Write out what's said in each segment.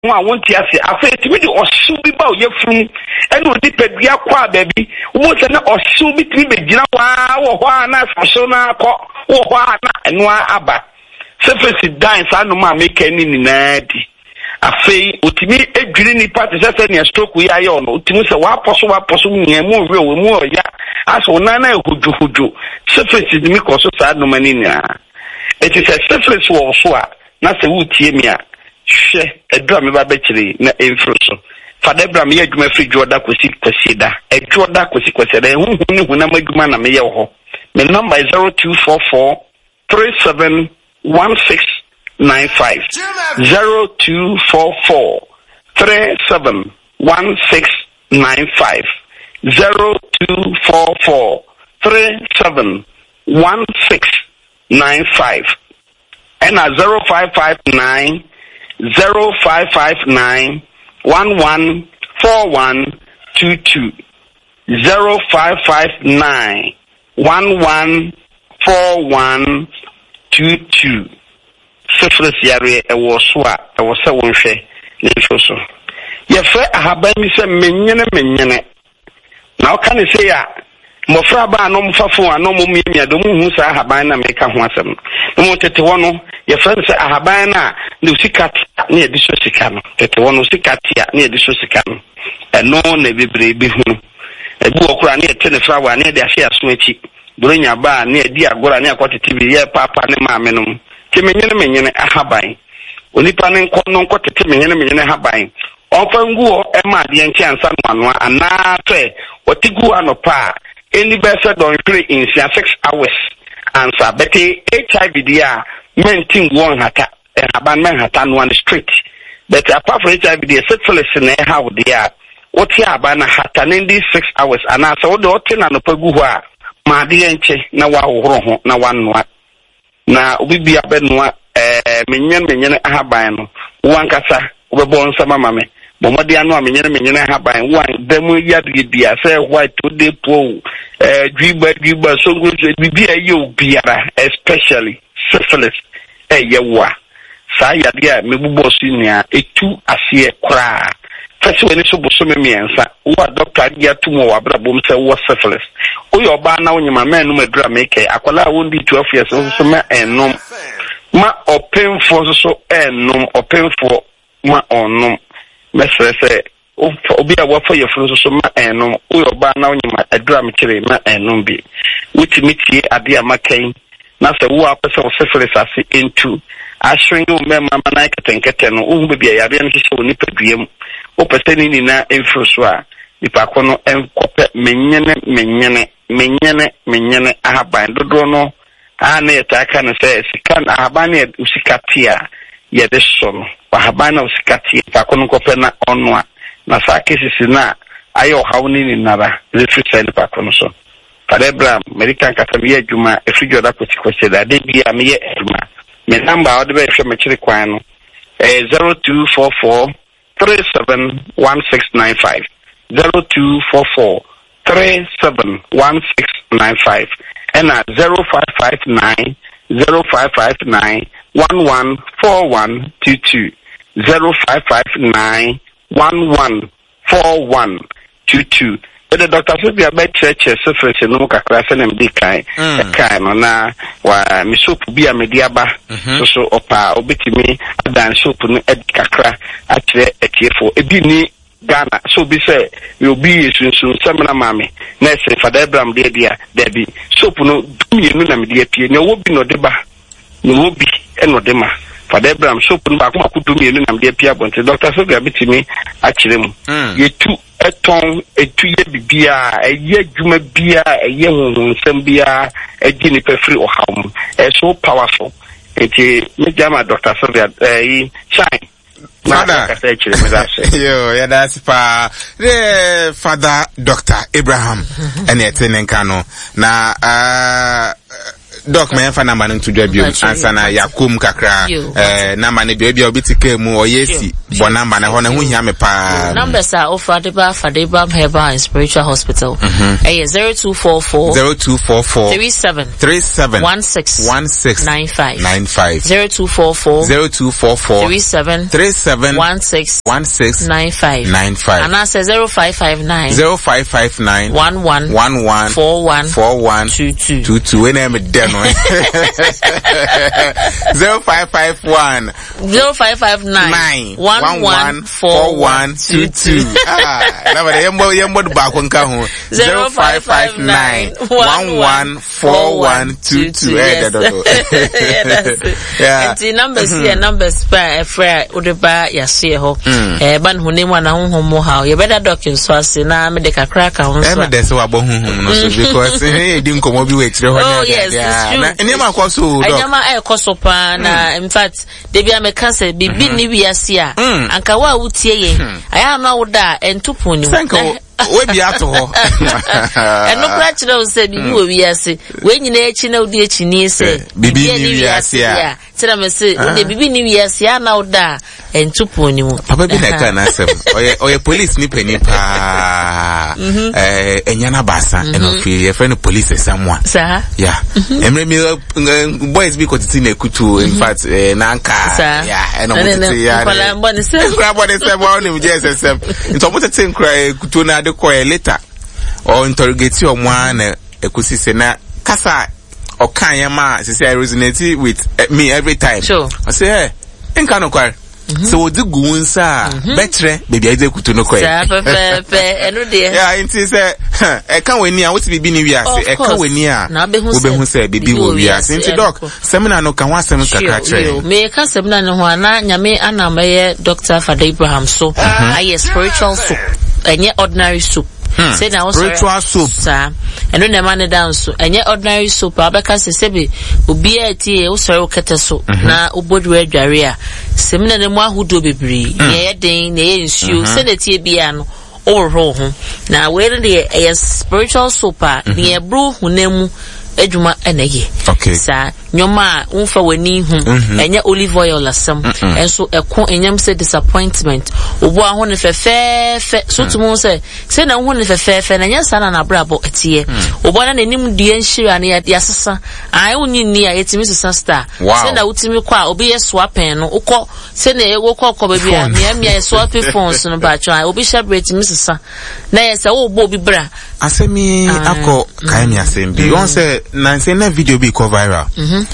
one won't see. I say to me, or should be about your fruit, and will dip at your qua, baby. What's an or should be to me, or why for so now, or why and why abba. Surface dying, so no man make any natty. I say, Utimi, a green party, just any stroke we are on. Utimus, a possible near more, ya. As for Nana who surface is me also sad no manina. It is a surface war, not a wood yemia. She a drum about battery, na infruso. Father Bram, you may free Jordan Quisida, a Jordan Quisida, who number man a mayo. The number is 0244 371695. 0244 371695. 0244 371695. And 0559 0559 114122. 0559 114122. Syphilis yare e wo so a e wo se won hwe ne so ye fe ahaban mi se menyene na o kan se ya mofra ba no mfafo anom miamia do mu hu sa ahaban na meka ho asem no mo tete ho no ye fe se ahaban na ne usikat na ye diso sika no tete ho no sikatia na ye diso sika no eno na bebre bi hu ebu okura na ye tene frawa na ye de ahia so achi buronya ba na ye di agora na akwatete bi ye papa ne maame no menyene ahaban onipa ne nko tete menyene ahaban onfa nguo e ma de enche ansa no ana fe otigu anopa eni bese don hwere in 6 hours ansa beti HIV dia mentin won hata ahaban men hata no on the street but apart from HIV dia syphilis na how dia oti abana hata ne 6 hours ana so do oti na no pagu ho a ma de enche na wa hohoro ho na wannoa na obibi abenua menyene ahaban no wankasa obebo nsama mame bomode anu a menyene ahaban wan demu yade bia say white to dey po dwiba so go bibi aye obiara especially syphilis yewa sa yade a mebubo sinia etu ase kra fese woni so boso memiensa wa doctor dia tumo wa brabom say wo syphilis oyo ba na onyima menu madura make akwala wondi 12 years so ma enom ma openfo so enom openfo ma onom mesese obi a wafo yefro so ma enom oyo ba na onyima adura me kire ma enom bi wutimiti ade amakan na se wo apese syphilis ase into ashwin o mema na ketenkete no wo be bia yabe no hye oni paduam o peseni ni na enfroso a nipa kono enkope menyene ahaban dodo no ana yetaka no se sikan ahaban ya usikatia ya desono ahaban na usikatia pa kono kope na onwa na sakesisi na ayo hawni ni nara refuse nipa kono so Padebram American katabia adwuma efijo da kwesi da de bia me ye adwuma me number o de be hwe me kire kwan no 0244 371695 0244 371695 and at 0559 0559 114122 0559 114122. The doctor said we are by church suffering no kakra se na mdi kai no na wa mi soap bi a mediaba so opa obetimi adan soap no kakra atre etiefo ebi ni Ghana so bi say we be sunsun semna mame na se Father Abraham de dia debi soap no dumienu na medi apie na wo bi no de ba na wo bi eno de ma Father Abraham soap no ba ko dumienu na medi apie abonte doctor so bi abetimi akire mu yetu eton etuye bibia eye adwuma bia eye honhonsam bia agini pefri oham so powerful enti me jama Dr. Sylvia shine Father yo yeah that's pa the Father Dr. Abraham and etenenkano na doc me fa number to dwabio ansa na yakum kakra number ne bia obitika mu oyesi bo number na ho na hu hia me pa numbers are of Fadeba Herbal and Spiritual Hospital 0244 37 16 95 0244 37 16 95 and answer 0559 11 41 22 when I'm dead 0559 11 41 22 number yembo back on ka ho 0559 11 41 22 yeah the numbers here numbers pa fra odeba yase ho ban hunemu na honhomo ha you better document so ase na me de kakra ka ho so dey say wa bo honhom no so because e di nkomo bi we tire ho na na enema kwaso do enema ekoso pa na in fact de bia me kan say bibi ni wiase a anka wa wutie ye aya no woda entupo ni we bi ato ho eno kra chire o se bibi wo wiase we nyina echi na odi echi ni se bibi ni wiase a tira me se odi bibi ni wiase a na woda entupo ni mu papa bi na ka na asem oye police ni pani pa enyana basa eno fi ye friend police someone sa yeah emre mi boys bi kotiti na ekutu in fact na anka yeah eno motiti ya kala mboni se wa oni mjesesem nto motiti nkra ekutu na de ko later or interrogate o mwa na ekusise na kasa okan yama say I resonate with me every time sure I say hey nka no kwar so odi gunsa betre baby aje kuto no kwar pe eno de yeah inti say e kan weni a woti bibi ni wiase e kan weni a obehu say bibi wo wiase inti doc seminar no kan wa sem kakra tre me ka seminar no ho ana nyame anamaye Dr. Fada Abraham so aye spiritual soup enye ordinary soup say na spiritual soup sa eno na man down so enye ordinary soup abeka se sebe obi ati o sori okete so na obodu adware a semina ne mu ahudo bebiri ye den na ye nsuo se na tie bia no o ro ho na we de spiritual soup a ne ebru hunemu edwuma eneye okay sa nyoma unfa wani hu enye olive oil lasam enso eko enyam se disappointment obo aho ne fefefe so tumu se na hu ne fefefe na nya sana na brabo etie obo na nanim due nhira na ya sesa ai unyi ni a yetimi sesa star se na utimi kwa obi ye swapen no ukọ se na ego kọ baby a mia swap phones no ba try obi shabrate mi sesa na ye se wo bo obi bra asemi akọ kai mi asembi won se na se na video bi go viral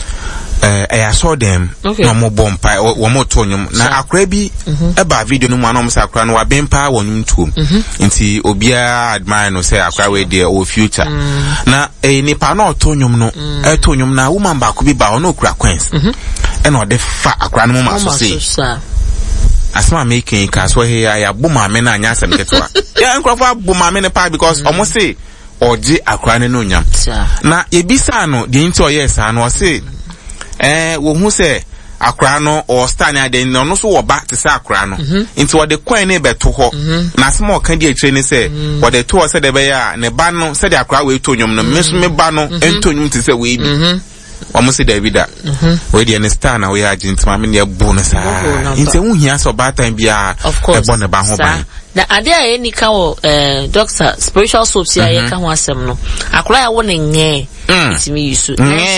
I saw them no mo bompa wo mo tonyum na akra bi eba video no mu anom sa akra no wa bempa wonum tuom nti obia admire no say akra we there o future na nipa na otonyum no etonyum na woman ba ko bi ba ono kura queens e na ode fa akra no mo ma so say asma making ka so he ya buma me na anya asem ketwa ya nkrofa buma me ne pa because almost say oje akra ne no nyam na ebisa no de nti oyes ano o say wo hu se akra no o star na de no so wo ba te se akra no nti wo de coin na beto ho na small kan di akire ni se wo de to se de be ya ne ba no se de akra we to nyom no meso me ba no entonyum te se we bi omo se David we de ne star na we agent ma me ne bonus nti hu hia so ba time bia e bo ne ba ho ban na ade a eni ka wo doctor spiritual soaps ya ye ka ho asem no akra ya wo ne nye itimi yusu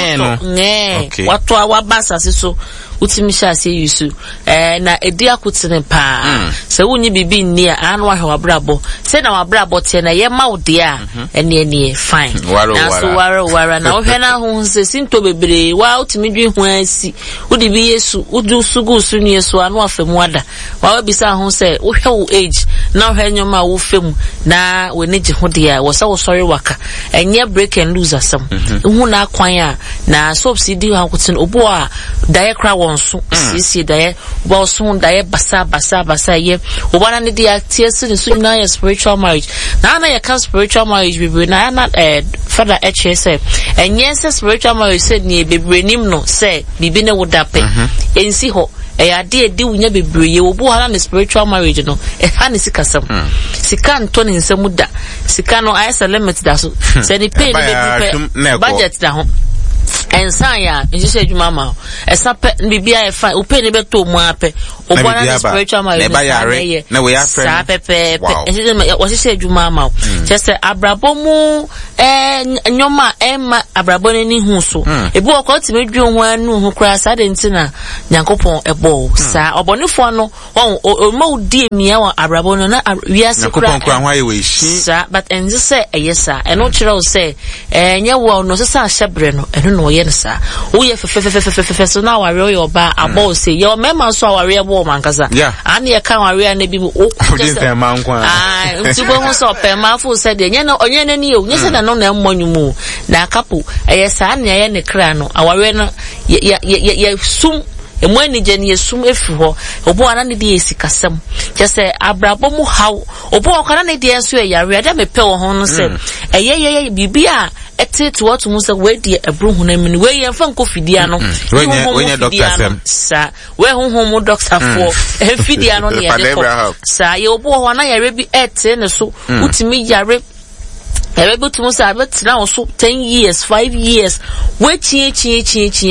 nye watu awabasa so utimi sha se yusu na edi akutene pa se wunyi bibi nni a anu ahwe wabrabo se na wabrabo te na ye mawde a ene fine na so wara na ohwe na ho se sinto bebre wa utimi dwi ho asi udi bi yesu udu sugu su ni yesu anu afemu ada wa bisa ho se ohwe wo age na ohwe nyoma wo fem na we ne je ho de a wo se wo sori waka enye break and lose asam hu na kwan a na soaps di ha kutin obo a daye kra wonso sisi daye obo so daye basa ye obo na ne dia tie se so na ya spiritual marriage na ya kan spiritual marriage bibi na na father HSF enye se spiritual marriage se ni bebre nim no se bibi ne wodape ensi ho ya de wunya bebre ye obo hala ne spiritual marriage no ha ne sikasam sika nto ne nsemu da sika no ayesa limit da so se ni pay ni bebre budget da ho ensaya njise adwuma ma esa pe bibia e fine open ne beto mu ape obona spiritual ma na we afre sa pepe njise adwuma ma just abrabo mu nyoma ema abrabo ni hu so ebi okọ ti medwi ho anu hu kra sa de ntina nyankopon ebo sa obonefo no o ma udi emia wa abrabo no na wiase kra nyankopon kra ho aye we shi sa but njise eyesa eno kire o se enye wo no se sa hyebre no eno no ye nsa wo ye fefe so na ware yo ba abo se ye mema so ware bo mankasa ani ye kan ware na bi mu o kuje ma nkwa ntibo ho so pema fu se de nye no onye na ni o nye se na no na mmonyumu na kapo eyesa na ye ne kra no aware no ye sum emu anije ne yesum efi ho obo ana ne de esikasem je se abrabo mu haw obo okana ne de enso yare ada mepe wo ho no se eye bibia etete what mu se we de abru hu na mini we ye fa nkofidia no we doctor sem sa we hu mu doctor for efidia no ne ye de sa ye obo ho na yare bi ete ne so utimi yare ebe butumu sa abetina so 10 years 5 years we chi